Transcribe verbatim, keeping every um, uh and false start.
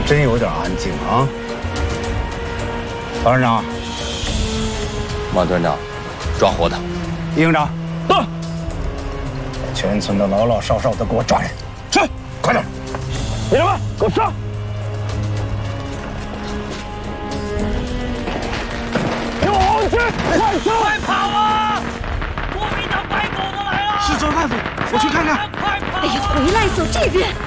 真有点安静啊。曹院长， 马团长，抓活他。 易营长， 到。 把全村的老老少少都给我抓人， 去， 快点！ 你们给我上！给我往前，快上！ 快跑啊！国民党白狗子来了！ 是周大夫，我去看看。 快跑！ 哎呀，回来走这边。